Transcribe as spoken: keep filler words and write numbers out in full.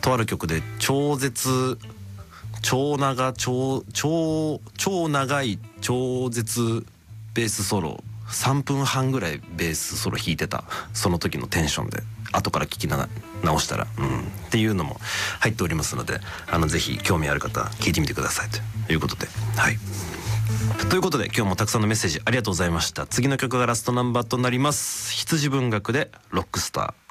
とある曲で超絶超長超超超長い超絶ベースソロさんぷんはんぐらいベースソロ弾いてたその時のテンションで後から聞きな直したら、うん、っていうのも入っておりますので、あのぜひ興味ある方聞いてみてくださいということで、はい。ということで今日もたくさんのメッセージありがとうございました。次の曲がラストナンバーとなります。羊文学でロックスター。